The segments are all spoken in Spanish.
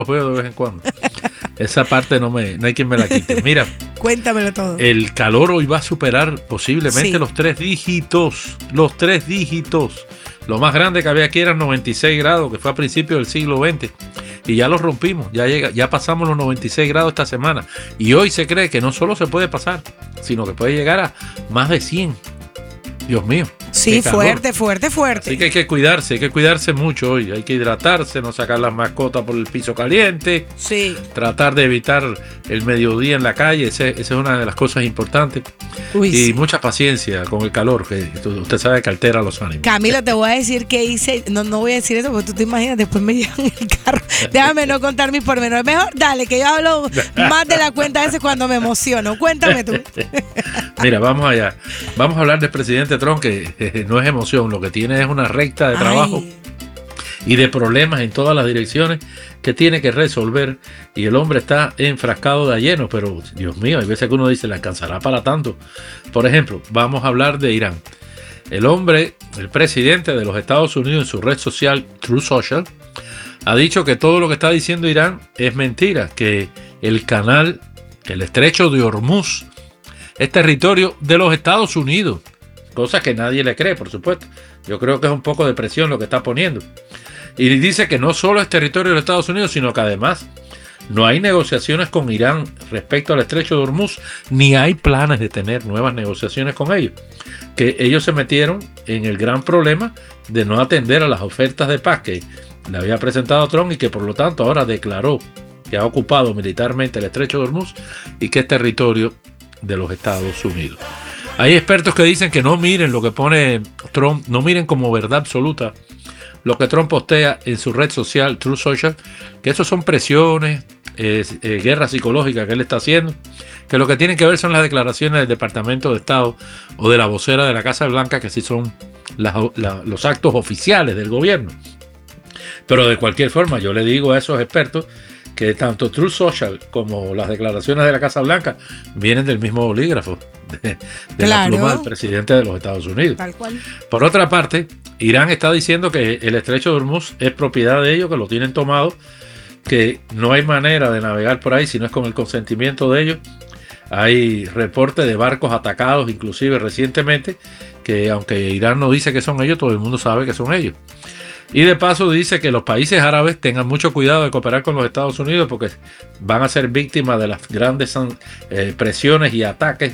veo de vez en cuando. Esa parte no hay quien me la quite. Mira, cuéntamelo todo. El calor hoy va a superar posiblemente Sí. los 3 dígitos. Los 3 dígitos. Lo más grande que había aquí eran 96 grados, que fue a principios del siglo XX. Y ya los rompimos. Ya pasamos los 96 grados esta semana. Y hoy se cree que no solo se puede pasar, sino que puede llegar a más de 100. Dios mío. Sí, qué calor. fuerte. Así que hay que cuidarse mucho hoy. Hay que hidratarse, no sacar las mascotas por el piso caliente. Sí. Tratar de evitar el mediodía en la calle, esa es una de las cosas importantes. Uy, Y sí. mucha paciencia con el calor, que usted sabe que altera los ánimos. Camilo, te voy a decir que hice, no voy a decir eso porque tú te imaginas, después me llevan el carro. Déjame no contar mis pormenores. Mejor dale, que yo hablo más de la cuenta a veces cuando me emociono. Cuéntame tú. Mira, vamos allá. Vamos a hablar del presidente Trump, que no es emoción, lo que tiene es una recta de trabajo Ay, y de problemas en todas las direcciones que tiene que resolver, y el hombre está enfrascado de lleno, pero Dios mío, hay veces que uno dice, ¿le alcanzará para tanto? Por ejemplo, vamos a hablar de Irán. El hombre, el presidente de los Estados Unidos, en su red social Truth Social, ha dicho que todo lo que está diciendo Irán es mentira, que el canal, el estrecho de Hormuz, es territorio de los Estados Unidos, cosa que nadie le cree, por supuesto. Yo creo que es un poco de presión lo que está poniendo. Y dice que no solo es territorio de los Estados Unidos, sino que además no hay negociaciones con Irán respecto al estrecho de Hormuz, ni hay planes de tener nuevas negociaciones con ellos. Que ellos se metieron en el gran problema de no atender a las ofertas de paz que le había presentado Trump, y que por lo tanto ahora declaró que ha ocupado militarmente el estrecho de Hormuz y que es territorio de los Estados Unidos. Hay expertos que dicen que no miren lo que pone Trump, no miren como verdad absoluta lo que Trump postea en su red social, Truth Social, que eso son presiones, guerra psicológica que él está haciendo, que lo que tienen que ver son las declaraciones del Departamento de Estado o de la vocera de la Casa Blanca, que sí son los actos oficiales del gobierno. Pero de cualquier forma, yo le digo a esos expertos que tanto Truth Social como las declaraciones de la Casa Blanca vienen del mismo bolígrafo, de la Claro. pluma del presidente de los Estados Unidos. tal cual. Por otra parte, Irán está diciendo que el estrecho de Hormuz es propiedad de ellos, que lo tienen tomado, que no hay manera de navegar por ahí si no es con el consentimiento de ellos. Hay reportes de barcos atacados, inclusive recientemente, que aunque Irán no dice que son ellos, todo el mundo sabe que son ellos. Y de paso dice que los países árabes tengan mucho cuidado de cooperar con los Estados Unidos, porque van a ser víctimas de las grandes presiones y ataques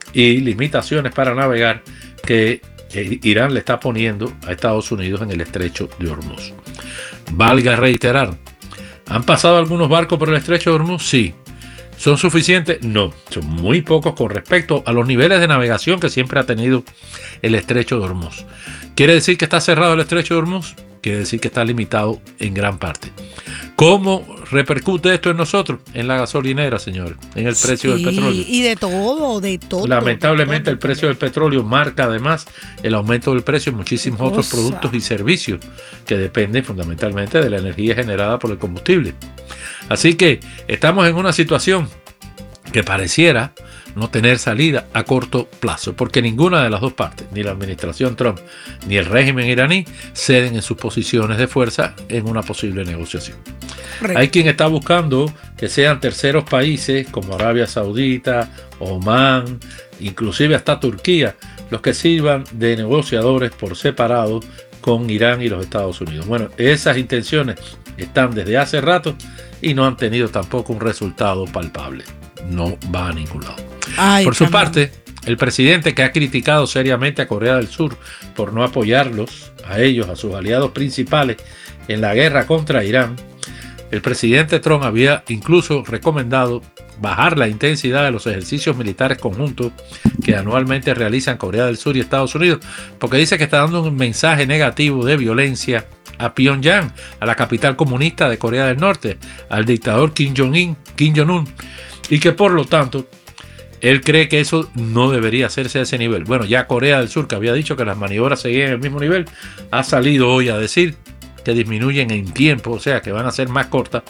y limitaciones para navegar que Irán le está poniendo a Estados Unidos en el estrecho de Hormuz. Valga reiterar, ¿han pasado algunos barcos por el estrecho de Hormuz? Sí. ¿Son suficientes? No, son muy pocos con respecto a los niveles de navegación que siempre ha tenido el estrecho de Hormuz. ¿Quiere decir que está cerrado el estrecho de Hormuz? Quiere decir que está limitado en gran parte. ¿Cómo repercute esto en nosotros? En la gasolinera, señores, en el precio del petróleo. Y de todo. Lamentablemente el precio del petróleo marca además el aumento del precio en muchísimos otros productos y servicios que dependen fundamentalmente de la energía generada por el combustible. Así que estamos en una situación que pareciera no tener salida a corto plazo, porque ninguna de las dos partes, ni la administración Trump ni el régimen iraní, ceden en sus posiciones de fuerza en una posible negociación. Correcto. Hay quien está buscando que sean terceros países como Arabia Saudita, Omán, inclusive hasta Turquía, los que sirvan de negociadores por separado con Irán y los Estados Unidos. Bueno, esas intenciones están desde hace rato y no han tenido tampoco un resultado palpable. No va a ningún lado. Ay, Por su Camilo. parte, el presidente, que ha criticado seriamente a Corea del Sur por no apoyarlos, a ellos, a sus aliados principales en la guerra contra Irán, el presidente Trump había incluso recomendado bajar la intensidad de los ejercicios militares conjuntos que anualmente realizan Corea del Sur y Estados Unidos, porque dice que está dando un mensaje negativo de violencia a Pyongyang, a la capital comunista de Corea del Norte, al dictador Kim Jong-un, y que por lo tanto él cree que eso no debería hacerse a ese nivel. Bueno, ya Corea del Sur, que había dicho que las maniobras seguían en el mismo nivel, ha salido hoy a decir que disminuyen en tiempo, o sea que van a ser más cortas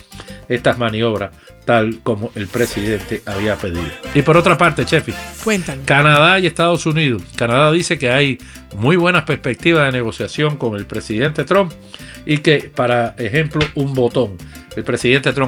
estas maniobras tal como el presidente había pedido. Y por otra parte, Chefi, Cuéntame. Canadá y Estados Unidos. Canadá dice que hay muy buenas perspectivas de negociación con el presidente Trump y que, para ejemplo, un botón. El presidente Trump